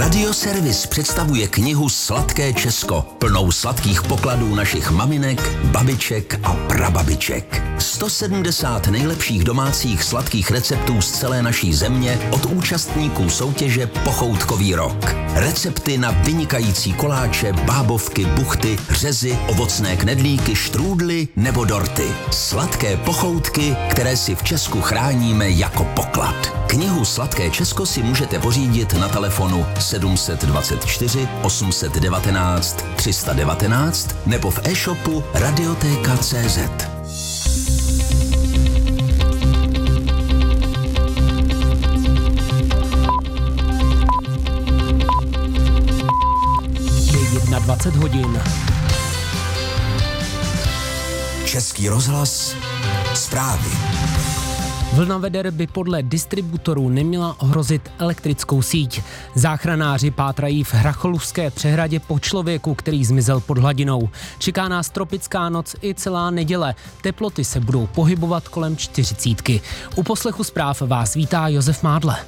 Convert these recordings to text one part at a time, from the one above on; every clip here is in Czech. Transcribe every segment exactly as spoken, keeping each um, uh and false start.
Radioservis představuje knihu Sladké Česko, plnou sladkých pokladů našich maminek, babiček a prababiček. sto sedmdesát nejlepších domácích sladkých receptů z celé naší země od účastníků soutěže Pochoutkový rok. Recepty na vynikající koláče, bábovky, buchty, řezy, ovocné knedlíky, štrůdly nebo dorty. Sladké pochoutky, které si v Česku chráníme jako poklad. Knihu Sladké Česko si můžete pořídit na telefonu sedm dvacet čtyři osm set devatenáct tři sta devatenáct nebo v e-shopu radioteka tečka cé zet. Je dvacet hodin. Český rozhlas, zprávy. Vlna veder by podle distributorů neměla ohrozit elektrickou síť. Záchranáři pátrají v Hracholůvské přehradě po člověku, který zmizel pod hladinou. Čeká nás tropická noc i celá neděle. Teploty se budou pohybovat kolem čtyřicítky. U poslechu zpráv vás vítá Josef Mádle.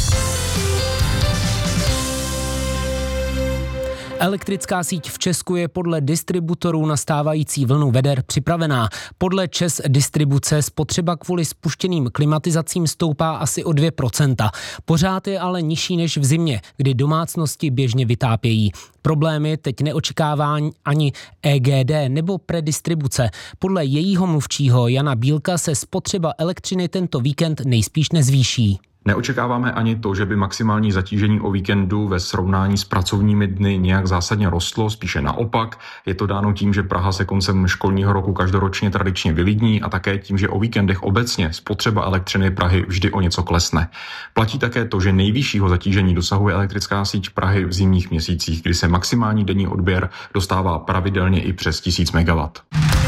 Elektrická síť v Česku je podle distributorů na stávající vlnu veder připravená. Podle ČEZ distribuce spotřeba kvůli spuštěným klimatizacím stoupá asi o dvě procenta. Pořád je ale nižší než v zimě, kdy domácnosti běžně vytápějí. Problémy teď neočekává ani E G D nebo predistribuce. Podle jejího mluvčího Jana Bílka se spotřeba elektřiny tento víkend nejspíš nezvýší. Neočekáváme ani to, že by maximální zatížení o víkendu ve srovnání s pracovními dny nějak zásadně rostlo, spíše naopak. Je to dáno tím, že Praha se koncem školního roku každoročně tradičně vylidní a také tím, že o víkendech obecně spotřeba elektřiny Prahy vždy o něco klesne. Platí také to, že nejvyššího zatížení dosahuje elektrická síť Prahy v zimních měsících, kdy se maximální denní odběr dostává pravidelně i přes tisíc megawattů.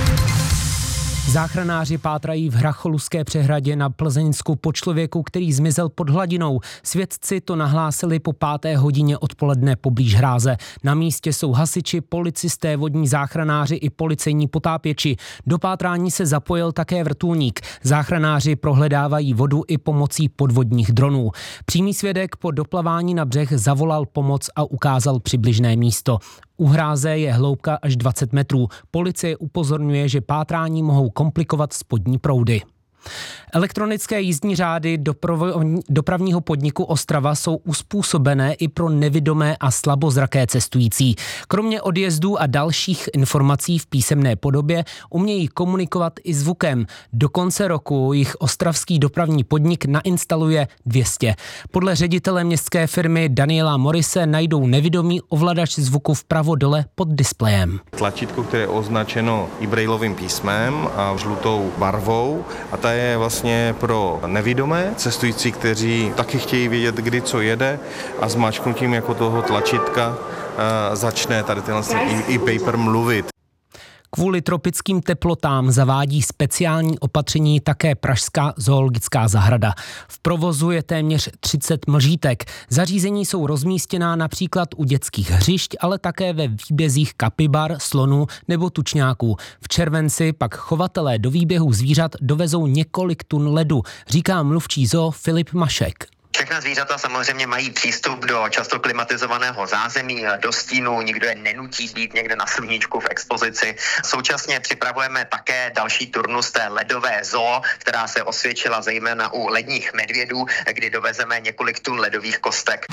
Záchranáři pátrají v Hracholůvské přehradě na Plzeňsku po člověku, který zmizel pod hladinou. Svědci to nahlásili po páté hodině odpoledne poblíž hráze. Na místě jsou hasiči, policisté, vodní záchranáři i policejní potápěči. Do pátrání se zapojil také vrtulník. Záchranáři prohledávají vodu i pomocí podvodních dronů. Přímý svědek po doplavání na břeh zavolal pomoc a ukázal přibližné místo. U hráze je hloubka až dvacet metrů. Policie upozorňuje, že pátrání mohou komplikovat spodní proudy. Elektronické jízdní řády dopravo- dopravního podniku Ostrava jsou uspůsobené i pro nevidomé a slabozraké cestující. Kromě odjezdů a dalších informací v písemné podobě umějí komunikovat i zvukem. Do konce roku jich ostravský dopravní podnik nainstaluje dvě stě. Podle ředitele městské firmy Daniela Morise najdou nevidomý ovladač zvuku vpravo dole pod displejem. Tlačítko, které je označeno i brailovým písmem a žlutou barvou, a ta je vlastně pro nevidomé cestující, kteří taky chtějí vědět, kdy co jede, a zmáčknutím jako toho tlačítka uh, začne tady tenhle e-paper mluvit. Kvůli tropickým teplotám zavádí speciální opatření také pražská zoologická zahrada. V provozu je téměř třicet mlžítek. Zařízení jsou rozmístěná například u dětských hřišť, ale také ve výbězích kapibar, slonů nebo tučňáků. V červenci pak chovatelé do výběhu zvířat dovezou několik tun ledu, říká mluvčí zoo Filip Mašek. Všechna zvířata samozřejmě mají přístup do často klimatizovaného zázemí, do stínu, nikdo je nenutí být někde na sluníčku v expozici. Současně připravujeme také další turnus té ledové zoo, která se osvědčila zejména u ledních medvědů, kdy dovezeme několik tun ledových kostek.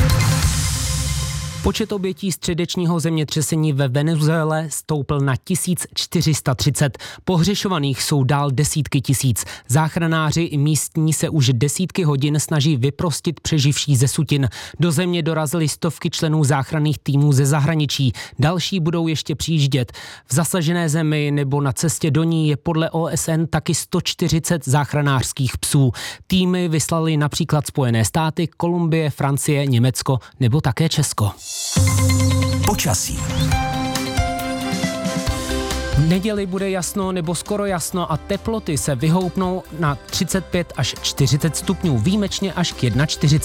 Počet obětí středečního zemětřesení ve Venezuele stoupl na tisíc čtyři sta třicet. Pohřešovaných jsou dál desítky tisíc. Záchranáři i místní se už desítky hodin snaží vyprostit přeživší ze sutin. Do země dorazily stovky členů záchranných týmů ze zahraničí. Další budou ještě přijíždět. V zasažené zemi nebo na cestě do ní je podle O S N taky sto čtyřicet záchranářských psů. Týmy vyslali například Spojené státy, Kolumbie, Francie, Německo nebo také Česko. Počasí. V neděli bude jasno nebo skoro jasno a teploty se vyhoupnou na třicet pět až čtyřicet stupňů, výjimečně až k čtyřiceti